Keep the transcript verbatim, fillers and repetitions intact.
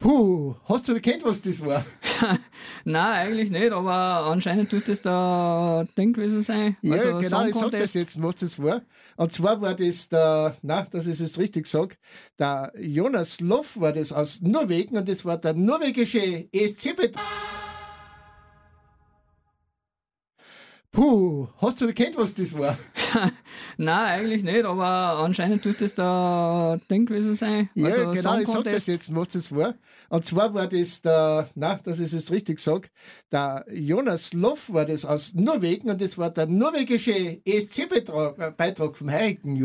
Puh, hast du erkannt, was das war? Nein, eigentlich nicht, aber anscheinend tut das da Ding gewesen sein. Ja, Also genau, Song ich sag das Contest. jetzt, was das war. Und zwar war das der, na, dass ich es jetzt richtig sage, der Jonas Loff war das aus Norwegen und das war der norwegische E S C-Betrag. Puh, hast du erkannt, was das war? Nein, eigentlich nicht, aber anscheinend tut das da Ding gewesen sein. Ja, Also genau, Song ich sag das Contest. jetzt, was das war. Und zwar war das der, na, dass ich es jetzt richtig sage, der Jonas Loff war das aus Norwegen und das war der norwegische E S C-Beitrag vom heurigen Jahr.